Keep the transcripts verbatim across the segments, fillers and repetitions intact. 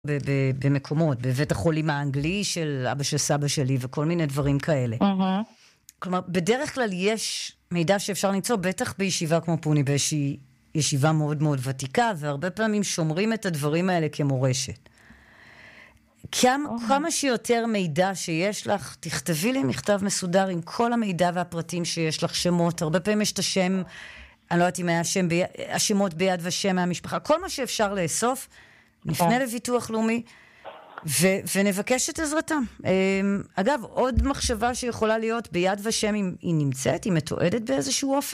במקומות, בבית החולים האנגלי של אבא של סבא שלי וכל מיני דברים כאלה. כלומר, בדרך כלל יש מידע שאפשר למצוא, בטח בישיבה כמו פוני, באיזושהי ישיבה מאוד מאוד ותיקה, והרבה פעמים שומרים את הדברים האלה כמורשת. כמה, כמה שיותר מידע שיש לך, תכתבי לי מכתב מסודר עם כל המידע והפרטים שיש לך, שמות, הרבה פעמים יש את השם, אני לא יודעת אם היה שם, השמות ביד ושם מהמשפחה, כל מה שאפשר לאסוף, נפנה לביטוח לאומי, ו- ונבקש את עזרתם. אגב, עוד מחשבה שיכולה להיות ביד ושם, היא נמצאת, היא מתועדת באיזשהו אופן?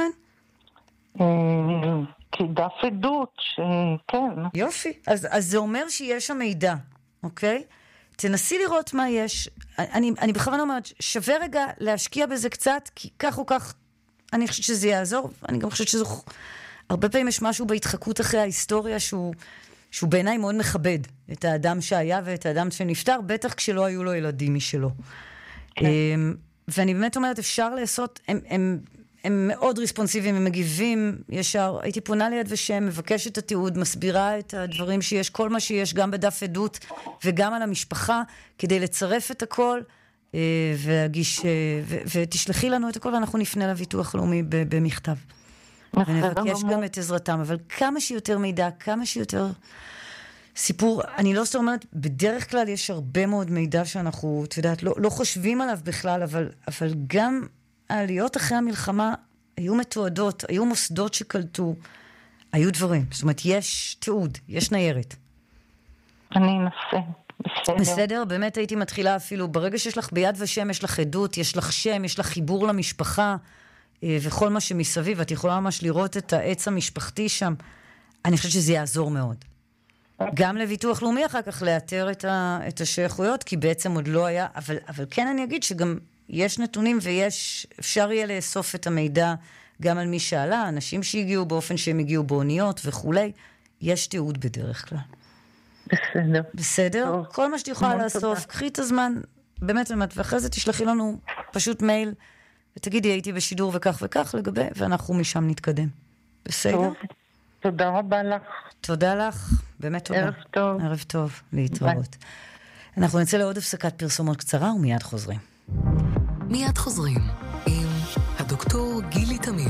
כדף עדות, כן. יופי, אז, אז זה אומר שיש שם מידע, אוקיי? תנסי לראות מה יש. אני, אני בכוונה אומרת, שווה רגע להשקיע בזה קצת, כי כך או כך, אני חושבת שזה יעזור, אני גם חושבת שזו, הרבה פעמים יש משהו בהתחקות אחרי ההיסטוריה, שהוא, שהוא בעיניי מאוד מכבד, את האדם שהיה ואת האדם שנפטר, בטח כשלא היו לו ילדים משלו. כן. ואני באמת אומרת, אפשר לעשות, הם, הם, הם מאוד ריספונסיביים, הם מגיבים ישר, הייתי פונה ליד ושם, מבקשת את התיעוד, מסבירה את הדברים שיש, כל מה שיש, גם בדף עדות וגם על המשפחה, כדי לצרף את הכל, והגיש, ו- ותשלחי לנו את הכל, ואנחנו נפנה לביטוח לאומי במכתב. ונבקש גם את עזרתם, אבל כמה שיותר מידע, כמה שיותר סיפור, אני לא סתם אומרת, בדרך כלל יש הרבה מאוד מידע שאנחנו, את יודעת, לא, לא חושבים עליו בכלל, אבל, אבל גם העליות אחרי המלחמה היו מתועדות, היו מוסדות שקלטו, היו דברים. זאת אומרת, יש תיעוד, יש ניירת. אני אנסה. בסדר. בסדר, באמת הייתי מתחילה אפילו, ברגע שיש לך ביד ושם, יש לך עדות, יש לך שם, יש לך חיבור למשפחה, וכל מה שמסביב, את יכולה ממש לראות את העץ המשפחתי שם, אני חושבת שזה יעזור מאוד. גם לביטוח לאומי אחר כך לאתר את, ה, את השייכויות, כי בעצם עוד לא היה, אבל, אבל כן אני אגיד שגם יש נתונים ויש, אפשר יהיה לאסוף את המידע גם על מי שעלה, אנשים שהגיעו באופן שהם הגיעו באוניות וכולי, יש תיעוד בדרך כלל. בסדר. בסדר? טוב. כל מה שתוכל לאסוף, קחי את הזמן, באמת באמת, ואחרי זה תשלחי לנו פשוט מייל, ותגידי, הייתי בשידור וכך וכך לגבי, ואנחנו משם נתקדם. בסדר? טוב. תודה רבה לך. תודה לך, באמת תודה. ערב טוב. ערב טוב, להתראות. ביי. אנחנו נצא לעוד הפסקת פרסומות קצרה, ומיד חוזרים. מיד חוזרים, עם הדוקטור גילי תמיר.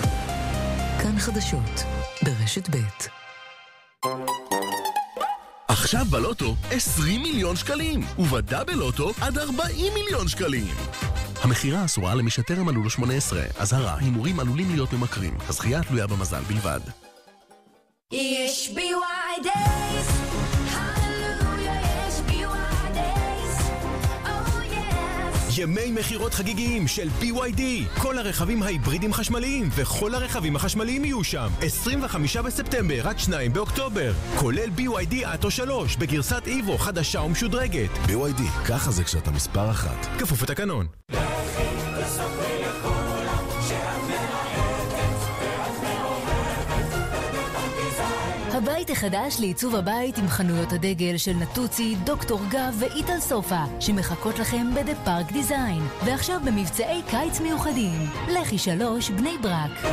כאן חדשות, ברשת ב'. עכשיו בלוטו עשרים מיליון שקלים, ובדאבל לוטו עד ארבעים מיליון שקלים. המחירה אסורה למי שטרם מלאו לו שמונה עשרה. אזהרה, הימורים עלולים להיות ממכרים. הזכייה תלויה במזל בלבד. יש בי וואי דייז, הללויה, יש בי וואי דייז, oh yes. ימי מחירות חגיגיים של בי וואי די. כל הרכבים ההיברידים חשמליים וכל הרכבים החשמליים יהיו שם. עשרים וחמישה בספטמבר עד שניים באוקטובר. כולל בי וואי די אטו שלוש בגרסת איבו חדשה ומשודרגת. בי וואי די, ככה זה כשאתה מספר אחת. כפוף לתקנון. הבית החדש לעיצוב הבית עם חנויות הדגל של נטוצי, דוקטור גב ואיטל סופה, שמחכות לכם בדה פארק דיזיין. ועכשיו במבצעי קיץ מיוחדים. לכי שלוש בני ברק.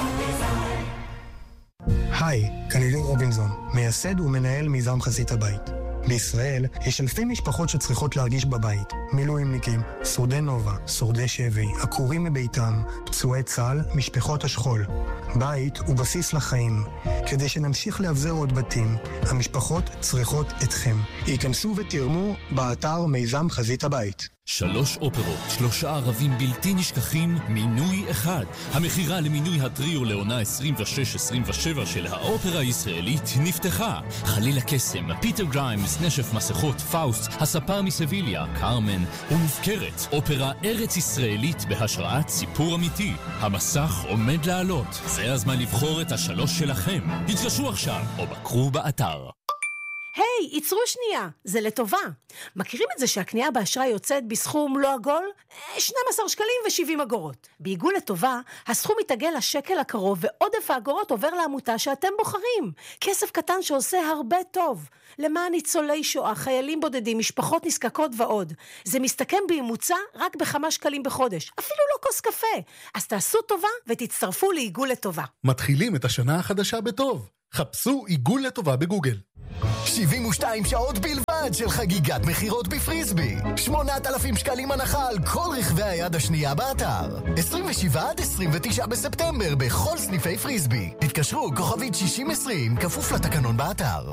היי, כאן אילי רובינזון, מייסד ומנהל מיזם חזית הבית. בישראל יש אלפי משפחות שצריכות להרגיש בבית. מילואימניקים, שורדי נובה, שורדי שבי, עקורים מביתם, פצועי צה"ל, משפחות השכול. בית הוא בסיס לחיים. כדי שנמשיך להבזר עוד בתים, המשפחות צריכות אתכם. ייכנסו ותרמו באתר מיזם חזית הבית. שלוש אופרות, שלושה ערבים בלתי נשכחים, מינוי אחד. המחירה למינוי הטריו לעונה עשרים ושש עשרים ושבע של האופרה הישראלית נפתחה. חליל הקסם, פיטר גריימס, נשף מסכות, פאוסט, הספר מסביליה, קרמן ומופקרת. אופרה ארץ ישראלית בהשראת סיפור אמיתי. המסך עומד לעלות. זה הזמן לבחור את השלוש שלכם. התקשרו עכשיו או בקרו באתר. היי, hey, יצרו שנייה, זה לטובה. מכירים את זה שהקנייה באשראי יוצאת בסכום לא עגול? שנים עשר שקלים ו-שבעים אגורות. בעיגול לטובה, הסכום מתעגל לשקל הקרוב ועודף האגורות עובר לעמותה שאתם בוחרים. כסף קטן שעושה הרבה טוב. למען ניצולי שואה, חיילים בודדים, משפחות נזקקות ועוד. זה מסתכם בממוצע רק בכמה שקלים בחודש. אפילו לא כוס קפה. אז תעשו טובה ותצטרפו לעיגול לטובה. מתחילים את השנה החדשה בטוב. חפשו עיגול לטובה בגוגל. שבעים ושתיים שעות בלבד של חגיגת מחירות בפריסבי. שמונת אלפים שקלים הנחה על כל רכבי היד השנייה באתר. עשרים ושבעה עד עשרים ותשעה בספטמבר בכל סניפי פריסבי. התקשרו כוכבית שישים עשרים, כפוף לתקנון באתר.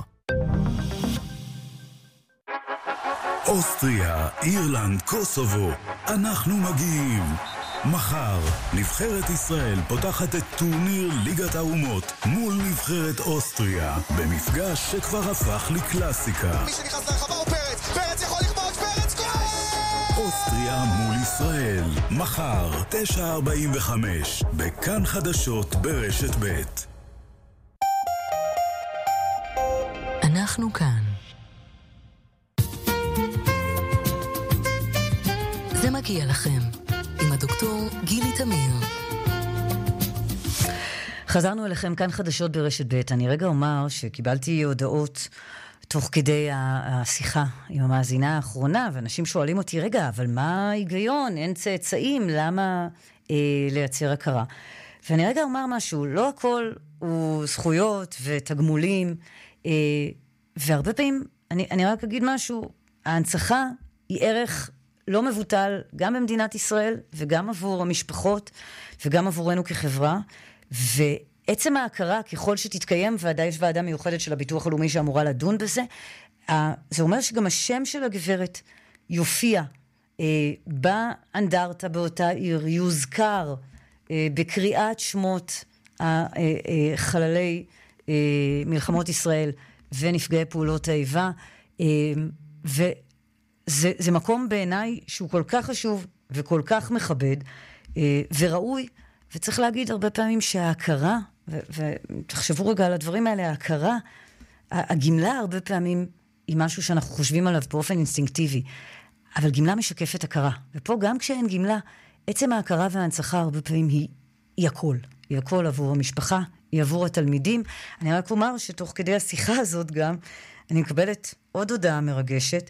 אוסטריה, אירלנד, קוסובו, אנחנו מגיעים. מחר, נבחרת ישראל פותחת את טורניר ליגת האומות מול נבחרת אוסטריה, במפגש שכבר הפך לקלאסיקה. מי שנכנס לרחבה הוא פרץ, פרץ יכול לכבוש, פרץ גול! אוסטריה מול ישראל, מחר, תשע ארבעים וחמש, בכאן חדשות ברשת ב'. אנחנו כאן. זה מגיע לכם. עם הדוקטור גילי תמיר. חזרנו אליכם כאן חדשות ברשת ב'. אני רגע אומר שקיבלתי הודעות תוך כדי השיחה עם המאזינה האחרונה, ואנשים שואלים אותי, רגע, אבל מה ההיגיון? אין צאצאים, למה אה, לייצר הכרה? ואני רגע אומר משהו, לא הכל הוא זכויות ותגמולים, אה, והרבה פעמים, אני, אני רק אגיד משהו, ההנצחה היא ערך לא מבוטל, גם במדינת ישראל, וגם עבור המשפחות, וגם עבורנו כחברה, ועצם ההכרה, ככל שתתקיים, ועדה, יש ועדה מיוחדת של הביטוח הלאומי שאמורה לדון בזה, זה אומר שגם השם של הגברת יופיע אה, באנדרטה באותה עיר, יוזכר אה, בקריאת שמות החללי אה, מלחמות ישראל ונפגעי פעולות האיבה, אה, ו... זה, זה מקום בעיניי שהוא כל כך חשוב וכל כך מכבד אה, וראוי, וצריך להגיד הרבה פעמים שההכרה, ו, ותחשבו רגע על הדברים האלה, ההכרה, הגמלה הרבה פעמים היא משהו שאנחנו חושבים עליו באופן אינסטינקטיבי, אבל גמלה משקפת הכרה, ופה גם כשאין גמלה, עצם ההכרה וההנצחה הרבה פעמים היא, היא הכל, היא הכל עבור המשפחה, היא עבור התלמידים. אני רק אומר שתוך כדי השיחה הזאת גם, אני מקבלת עוד הודעה מרגשת,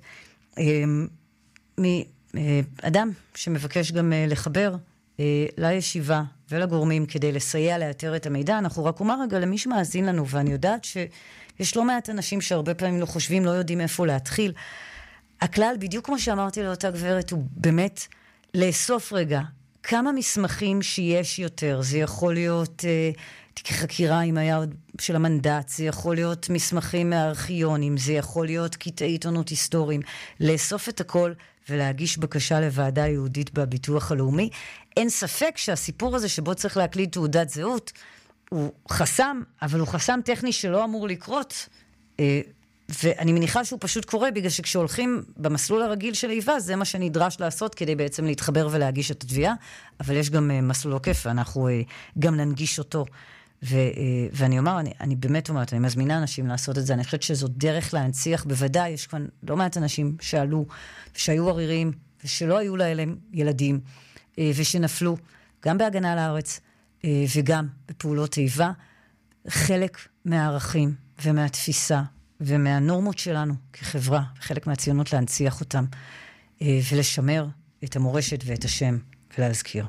מאדם שמבקש גם לחבר לישיבה ולגורמים כדי לסייע לאתר את המידע. אנחנו רק אומר רגע למי שמאזין לנו, ואני יודעת שיש לא מעט אנשים שהרבה פעמים לא חושבים, לא יודעים איפה להתחיל. הכלל, בדיוק כמו שאמרתי לאותה גברת, הוא באמת לאסוף רגע כמה מסמכים שיש יותר. זה יכול להיות תיקי חקירה עם היעד של המנדט, זה יכול להיות מסמכים מהארכיונים, זה יכול להיות קטעי עיתונות היסטוריים, לאסוף את הכל ולהגיש בקשה לוועדה יהודית בביטוח הלאומי. אין ספק שהסיפור הזה שבו צריך להקליד תעודת זהות, הוא חסם, אבל הוא חסם טכני שלא אמור לקרות, ואני מניחה שהוא פשוט קורה, בגלל שכשהולכים במסלול הרגיל של איבה, זה מה שנדרש לעשות כדי בעצם להתחבר ולהגיש את התביעה, אבל יש גם מסלול עוקף, ואנחנו גם ננגיש אותו. ו, ואני אומר, אני, אני באמת אומרת, אני מזמינה אנשים לעשות את זה, אני חושבת שזו דרך להנציח, בוודאי, יש כאן לא מעט אנשים שעלו, שהיו עריריים, ושלא היו להם ילדים, ושנפלו, גם בהגנה לארץ, וגם בפעולות איבה, חלק מהערכים ומהתפיסה, ומהנורמות שלנו כחברה, חלק מהציונות להנציח אותם, ולשמר את המורשת ואת השם, ולהזכיר.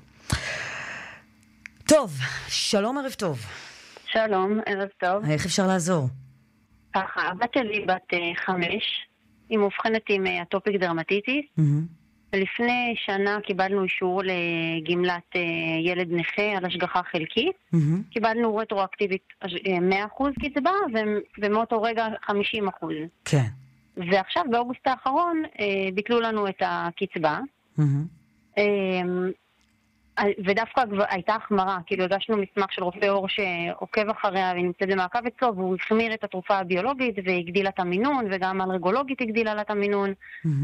טוב, שלום, ערב טוב. שלום, ערב טוב. איך אפשר לעזור? ככה, הבת שלי בת חמש, היא מאובחנת עם אטופיק דרמטיטיס, ולפני שנה קיבלנו אישור לגמלת ילד נכה על השגחה חלקית, קיבלנו רטרואקטיבית מאה אחוז קצבה, ומאותו רגע חמישים אחוז. כן. ועכשיו באוגוסט האחרון ביטלו לנו את הקצבה, ודווקא הייתה החמרה, כאילו הגשנו מסמך של רופא אור שעוקב אחריה ונמצא במעקב אצלו, והוא החמיר את התרופה הביולוגית והגדילה את המינון, וגם אלרגולוגית הגדילה לה את המינון,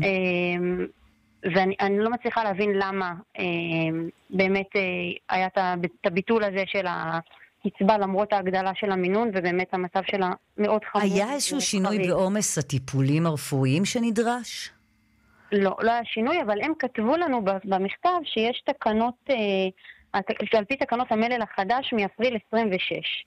ואני אני לא מצליחה להבין למה באמת היה את הביטול הזה של הקצבה למרות ההגדלה של המינון, ובאמת המצב שלה מאוד חמור. היה איזשהו שינוי בעומס הטיפולים הרפואיים שנדרש? לא, לא היה שינוי, אבל הם כתבו לנו במכתב שיש תקנות, על פי תקנות המלל החדש מאפריל עשרים ושש.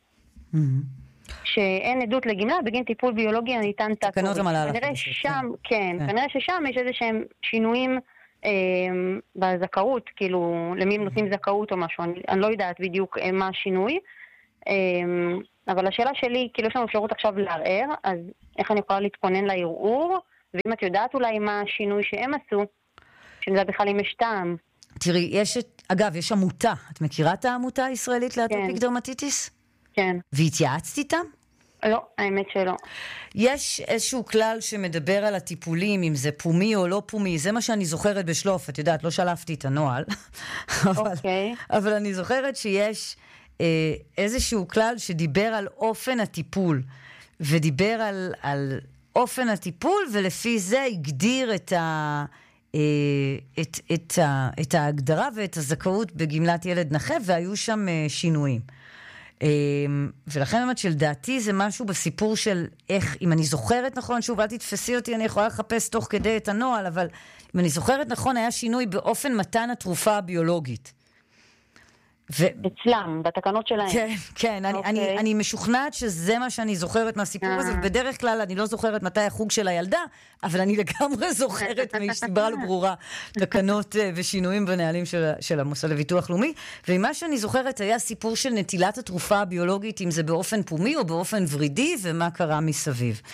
שאין עדות לגמלה בגין טיפול ביולוגי הניתן תת-הורי. תקנות המלל החדש. כנראה שם, כן, כנראה ששם יש איזה שהם שינויים בזכאות, כאילו למי הם נותנים זכאות או משהו, אני לא יודעת בדיוק מה השינוי. אבל השאלה שלי, כאילו יש לנו אפשרות עכשיו לערער, אז איך אני יכולה להתכונן לערעור, ואם את יודעת אולי מה השינוי שהם עשו, שזה בכלל אם יש טעם. תראי, יש, אגב, יש עמותה. את מכירה את העמותה הישראלית לאטופיק דרמטיטיס? כן. והתייעצת איתם? לא, האמת שלא. יש איזשהו כלל שמדבר על הטיפולים, אם זה פומי או לא פומי, זה מה שאני זוכרת בשלוף, את יודעת, לא שלפתי את הנוהל, אבל, אוקיי. אבל אני זוכרת שיש אה, איזשהו כלל שדיבר על אופן הטיפול, ודיבר על, על אופן הטיפול, ולפי זה הגדיר את ה... את, את, ה, את ההגדרה ואת הזכאות בגמלת ילד נכה, והיו שם שינויים. ולכן באמת שלדעתי זה משהו בסיפור של איך, אם אני זוכרת נכון, שוב, אל תתפסי אותי, אני יכולה לחפש תוך כדי את הנוהל, אבל אם אני זוכרת נכון, היה שינוי באופן מתן התרופה הביולוגית. ו... אצלם, בתקנות שלהם. כן, כן, אני, okay. אני, אני משוכנעת שזה מה שאני זוכרת מהסיפור uh-huh. הזה, ובדרך כלל אני לא זוכרת מתי החוג של הילדה, אבל אני לגמרי זוכרת מסיבה לא ברורה, תקנות ושינויים בנהלים של, של המוסד לביטוח לאומי, ומה שאני זוכרת היה סיפור של נטילת התרופה הביולוגית, אם זה באופן פומי או באופן ורידי, ומה קרה מסביב.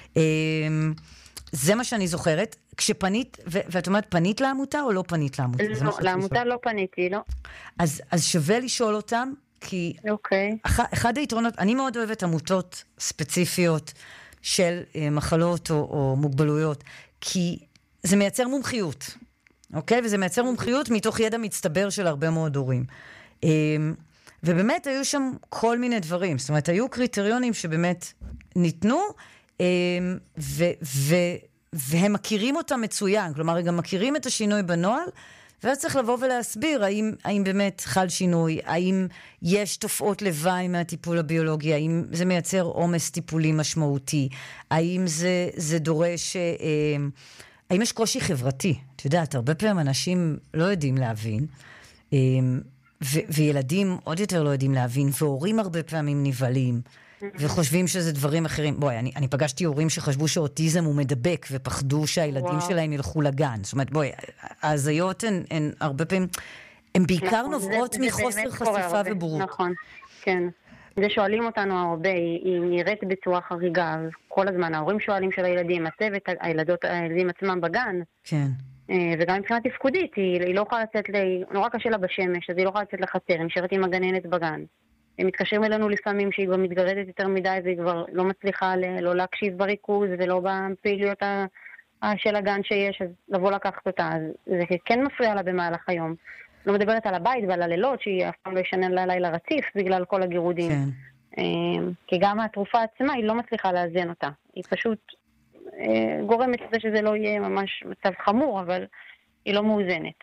זה מה שאני זוכרת. כשפנית, ו- ואת אומרת, פנית לעמותה או לא פנית לעמותה? לא, לעמותה לא פניתי, לא. אז, אז שווה לשאול אותם, כי אוקיי. אח, אחד היתרונות, אני מאוד אוהבת עמותות ספציפיות של אה, מחלות או, או מוגבלויות, כי זה מייצר מומחיות, אוקיי? וזה מייצר מומחיות מתוך ידע מצטבר של הרבה מאוד הורים. אה, ובאמת היו שם כל מיני דברים, זאת אומרת, היו קריטריונים שבאמת ניתנו, אה, ו... ו והם מכירים אותם מצוין, כלומר, הם גם מכירים את השינוי בנוהל, ואז צריך לבוא ולהסביר האם, האם באמת חל שינוי, האם יש תופעות לוואי מהטיפול הביולוגי, האם זה מייצר עומס טיפולי משמעותי, האם זה, זה דורש, אה, האם יש קושי חברתי. את יודעת, הרבה פעמים אנשים לא יודעים להבין, אה, ו- וילדים עוד יותר לא יודעים להבין, והורים הרבה פעמים נבלים, וחושבים שזה דברים אחרים. בואי, אני, אני פגשתי הורים שחשבו שאוטיזם הוא מדבק, ופחדו שהילדים וואו. שלהם ילכו לגן. זאת אומרת, בואי, ההזיות הן, הן הרבה פעמים, הן בעיקר נכון, נובעות זה, מחוסר זה חשיפה ובורות. נכון, כן. זה שואלים אותנו הרבה, היא, היא נראית בצורה חריגה, כל הזמן ההורים שואלים של הילדים, הצוות, הילדות, הילדים עצמם בגן. כן. וגם מבחינה תפקודית, היא, היא לא יכולה לצאת, לי, נורא קשה לה בשמש, אז היא לא יכולה לצאת לחצר, היא נשארת עם הגננת בגן. הם מתקשרים אלינו לפעמים שהיא כבר מתגרדת יותר מדי, והיא כבר לא מצליחה ל- לא להקשיב בריכוז, ולא בפעילויות ה- של הגן שיש, אז לבוא לקחת אותה. אז זה כן מפריע לה במהלך היום. לא מדברת על הבית ועל הלילות, שהיא אף פעם לא ישנה לילה רציף, בגלל כל הגירודים. כן. כי גם התרופה עצמה, היא לא מצליחה לאזן אותה. היא פשוט גורמת לזה שזה לא יהיה ממש מצב חמור, אבל היא לא מאוזנת.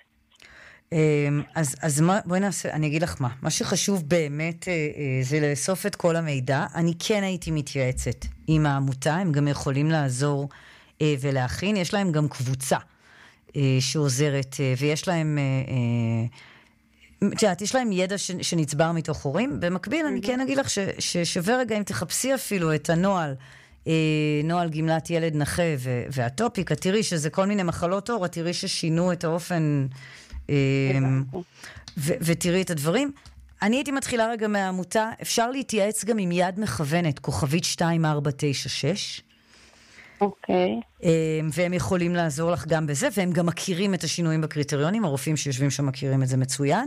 אז, אז מה, בואי נעשה, אני אגיד לך מה, מה שחשוב באמת זה לאסוף את כל המידע. אני כן הייתי מתייעצת עם העמותה, הם גם יכולים לעזור ולהכין, יש להם גם קבוצה שעוזרת, ויש להם, תראה, יש להם ידע שנצבר מתוך הורים. במקביל אני כן אגיד לך ששווה רגע אם תחפשי אפילו את הנוהל, נוהל גמלת ילד נכה והטופיק, תראי שזה כל מיני מחלות עור, תראי ששינו את האופן ותראי את הדברים. אני הייתי מתחילה רגע מהעמותה, אפשר להתייעץ גם עם יד מכוונת, כוכבית שתיים ארבע תשע שש. אוקיי. והם יכולים לעזור לך גם בזה, והם גם מכירים את השינויים בקריטריונים, הרופאים שיושבים שם מכירים את זה מצוין.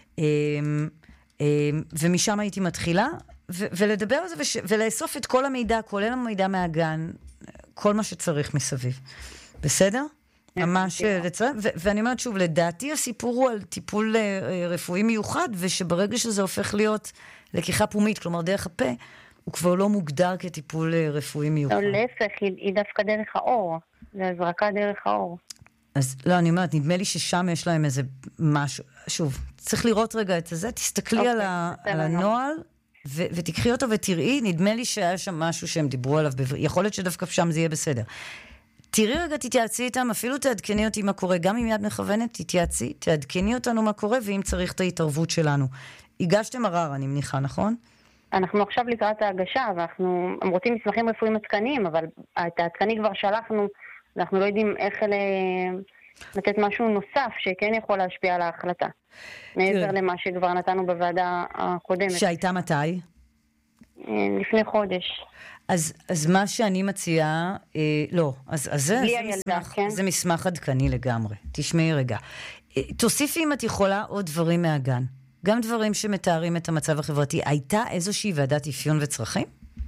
ומשם הייתי מתחילה, ולדבר על זה ולאסוף את כל המידע, כולל המידע מהגן, כל מה שצריך מסביב. בסדר? ממש לצלם, ואני אומרת שוב, לדעתי הסיפור הוא על טיפול רפואי מיוחד, ושברגע שזה הופך להיות לקיחה פומית, כלומר דרך הפה, הוא כבר לא מוגדר כטיפול רפואי מיוחד. לא, להפך, היא דווקא דרך האור, זה הזרקה דרך האור. אז לא, אני אומרת, נדמה לי ששם יש להם איזה משהו, שוב, צריך לראות רגע את זה, תסתכלי על הנוהל, ותקחי אותו ותראי, נדמה לי שהיה שם משהו שהם דיברו עליו, יכול להיות שדווקא שם זה יהיה בסדר. תראי רגע, תתייעצי איתם, אפילו תעדכני אותי מה קורה, גם אם יד מכוונת, תתייעצי, תעדכני אותנו מה קורה, ואם צריך את ההתערבות שלנו. הגשתם ערר, אני מניחה, נכון? אנחנו עכשיו לקראת ההגשה, ואנחנו רוצים מסמכים רפואיים עדכניים, אבל את העדכני כבר שלחנו, ואנחנו לא יודעים איך לתת משהו נוסף שכן יכול להשפיע על ההחלטה. מעבר למה שכבר נתנו בוועדה הקודמת. שהייתה מתי? לפני חודש. אז, אז מה שאני מציעה, אה, לא, אז, אז זה, בלי זה, הילדה, מסמך, כן? זה מסמך עדכני לגמרי. תשמעי רגע. אה, תוסיפי אם את יכולה עוד דברים מהגן. גם דברים שמתארים את המצב החברתי. הייתה איזושהי ועדת אפיון וצרכים?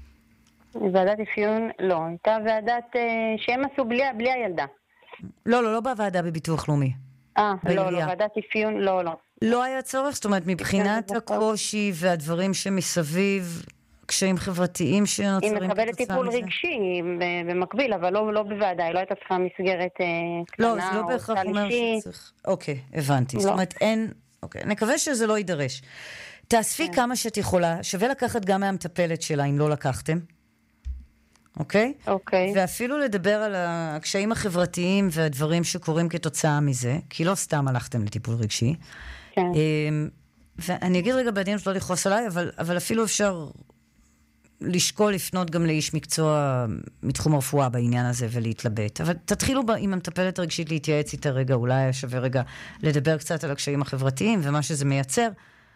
ועדת אפיון, לא. הייתה ועדת אה, שהם עשו בלי, בלי הילדה. לא, לא, לא בוועדה בביטוח לאומי. אה, לא, לא, ועדת אפיון, לא, לא. לא היה צורך? זאת אומרת, מבחינת הקושי והדברים שמסביב, קשיים חברתיים שנוצרים היא כתוצאה מקבלת טיפול מזה? רגשי במקביל, אבל לא, לא בוועדה, היא לא הייתה צריכה מסגרת אה, קטנה לא, זה לא או בהכרח אומר תהליכית. שצריך. אוקיי, הבנתי. לא. זאת אומרת, אין... אוקיי, נקווה שזה לא יידרש. תאספי כמה שאת יכולה, שווה לקחת גם מהמטפלת שלה, אם לא לקחתם. אוקיי? אוקיי. ואפילו לדבר על הקשיים החברתיים והדברים שקורים כתוצאה מזה, כי לא סתם הלכתם לטיפול רגשי. כן. ואני אגיד רגע בעדינות, לא לכעוס עליי, אבל, אבל אפילו אפשר לשקול לפנות גם לאיש מקצוע מתחום הרפואה בעניין הזה ולהתלבט. אבל תתחילו עם המטפלת הרגשית להתייעץ איתה רגע, אולי שווה רגע לדבר קצת על הקשיים החברתיים ומה שזה מייצר,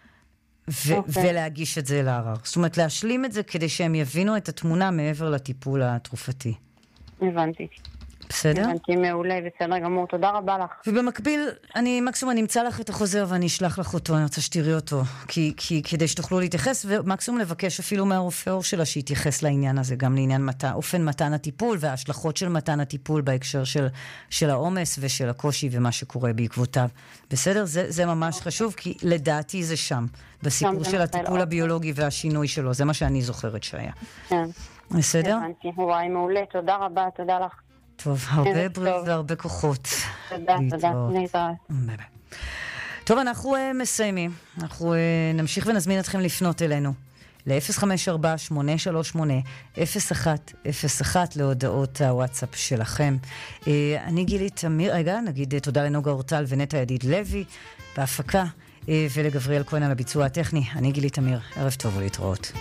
ו- okay. ולהגיש את זה לערר. זאת אומרת, להשלים את זה כדי שהם יבינו את התמונה מעבר לטיפול התרופתי. הבנתי. בסדר? הבנתי, מעולה, בסדר גמור, תודה רבה לך. ובמקביל, אני מקסימום אני אמצא לך את החוזר ואני אשלח לך אותו, אני רוצה שתראי אותו, כי, כי, כדי שתוכלו להתייחס, ומקסימום לבקש אפילו מהרופא אור שלה שיתייחס לעניין הזה, גם לעניין מת, אופן מתן הטיפול וההשלכות של מתן הטיפול בהקשר של, של העומס ושל הקושי ומה שקורה בעקבותיו. בסדר? זה, זה ממש חשוב, כי לדעתי זה שם, בסיפור של הטיפול הביולוגי והשינוי שלו, זה מה שאני זוכרת שהיה. כן. בסדר? הבנתי, וואי, מעולה, תודה רבה, תודה לך. טוב, הרבה בריאות והרבה כוחות. תודה, תודה, להתראות. ביי ביי. טוב, אנחנו uh, מסיימים. אנחנו uh, נמשיך ונזמין אתכם לפנות אלינו. ל-אפס חמש ארבע שמונה שלוש שמונה אפס אחת אפס אחת להודעות הוואטסאפ שלכם. Uh, אני גילי תמיר, רגע, נגיד uh, תודה לנוגה אורטל ונטע ידיד לוי בהפקה, uh, ולגבריאל כהן על הביצוע הטכני. אני גילי תמיר, ערב טוב ולהתראות.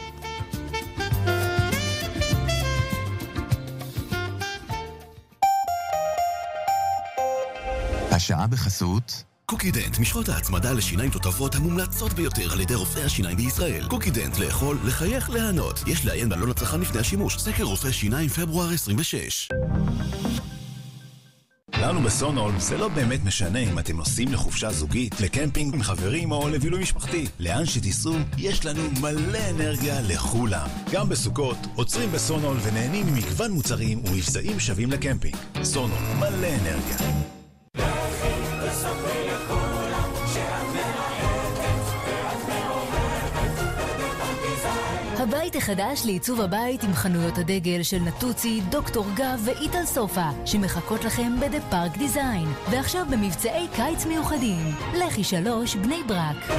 השעה בחסות קוקידנט, משחות ההצמדה לשיניים תותבות המומלצות ביותר על ידי רופאי השיניים בישראל. קוקידנט, לאכול, לחייך, להנות. יש לעיין בעלון הצרכן לפני השימוש. סקר רופא שיניים פברואר עשרים ושש. לנו בסונול זה לא באמת משנה אם אתם נוסעים לחופשה זוגית, לקמפינג עם חברים או לבילוי משפחתי. לאן שתיסעו, יש לנו מלא אנרגיה לכולם. גם בסוכות, עוצרים בסונול ונהנים ממגוון מוצרים ומבצעים שווים לקמפינג. סונול, מלא אנרגיה. הבית החדש לעיצוב הבית עם חנויות הדגל של נטוצי, דוקטור גב ואיטל סופה, שמחכות לכם בדה פארק דיזיין, ועכשיו במבצעי קיץ מיוחדים. לכי שלוש, בני ברק.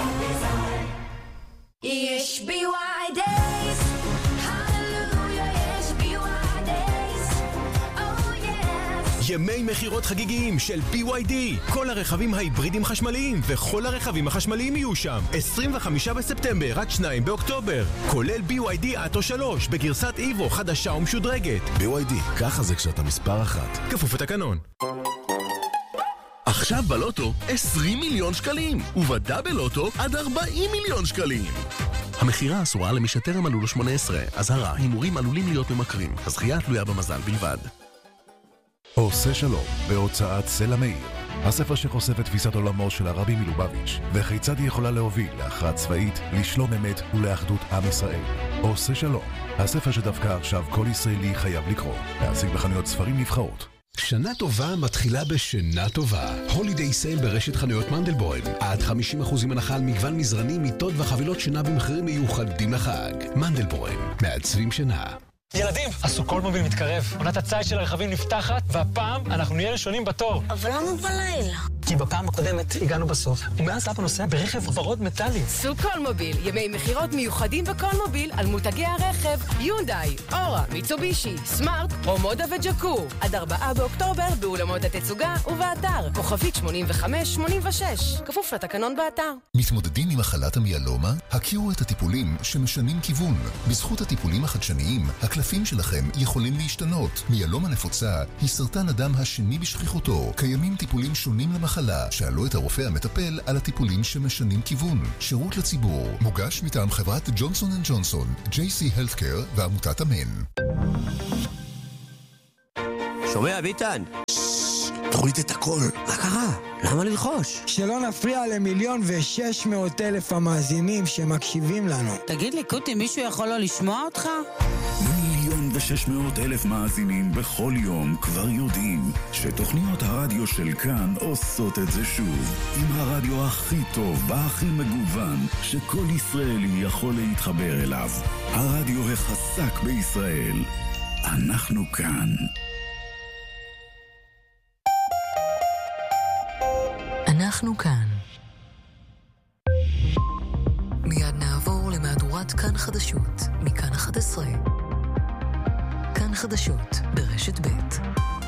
יש בי וואי דייז, הללויה, יש בי וואי דייז, oh yes. ימי מחירות חגיגיים של בי וואי די. כל הרכבים ההיברידים חשמליים וכל הרכבים החשמליים יהיו שם. עשרים וחמישה בספטמבר עד שניים באוקטובר. כולל בי וואי די אטו שלוש בגרסת איבו חדשה ומשודרגת. בי וואי די, ככה זה כשאתה מספר אחת. כפוף לתקנון. עכשיו בלוטו עשרים מיליון שקלים, ובדאבל לוטו עד ארבעים מיליון שקלים. המחירה אסורה למי שטרם מלאו לו שמונה עשרה. אזהרה, הימורים עלולים להיות ממכרים. הזכייה תלויה במזל בלבד. עושה שלום, בהוצאת סלע מאיר. הספר שחושף את תפיסת עולמו של הרבי מלובביץ' וכיצד היא יכולה להוביל להכרעה צבאית, לשלום אמת ולאחדות עם ישראל. עושה שלום, הספר שדווקא עכשיו כל ישראלי חייב לקרוא. להשיג בחנויות ספרים נבחרות. שנה טובה מתחילה בשינה טובה. הולידיי סייל ברשת חנויות מנדלבוים. עד חמישים אחוז הנחה על מגוון מזרנים, מיטות וחבילות שינה במחירים מיוחדים לחג. מנדלבוים, מעצבים שינה. ילדים, הסוכות מוביל מתקרב. עונת הציד של הרכבים נפתחת, והפעם אנחנו נהיה ראשונים בתור. אבל למה בלילה? כי בפעם הקודמת הגענו בסוף, ומאז אבא נוסע ברכב ורוד מטלי. סוכות מוביל, ימי מחירות מיוחדים בכל מוביל על מותגי הרכב, יונדאי, אורה, מיצובישי, סמארט, רומודה וג'קור. עד ארבעה באוקטובר באולמות התצוגה ובאתר, כוכבית שמונים וחמש שמונים ושש. כפוף לתקנון באתר. מתמודדים עם מחלת המיאלומה? הכירו את הטיפולים שמשנים כיוון. בזכות הטיפולים החדשניים, הקלפים שלכם יכולים להשתנות. מיאלומה נפוצה היא סרטן הדם השני בשכיחותו. קיימים טיפולים שונים למחלה. מחלה. שאלו את הרופא המטפל על הטיפולים שמשנים כיוון. שירות לציבור. מוגש מטעם חברת ג'ונסון אנד ג'ונסון, ג'יי סי Healthcare ועמותת אמן. שומע ביטן? תוריד את הכל. מה קרה? למה ללחוש? שלא נפריע למיליון ושש מאות אלף המאזינים שמקשיבים לנו. תגיד לי, קוטי, מישהו יכול לא לשמוע אותך? מיליון ושש מאות אלף מאזינים בכל יום כבר יודעים שתוכניות הרדיו של כאן עושות את זה שוב. עם הרדיו הכי טוב והכי מגוון שכל ישראלי יכול להתחבר אליו. הרדיו החזק בישראל. אנחנו כאן. אנחנו כאן. מיד נעבור למהדורת כאן חדשות, מכאן אחת עשרה. כאן חדשות ברשת ב'.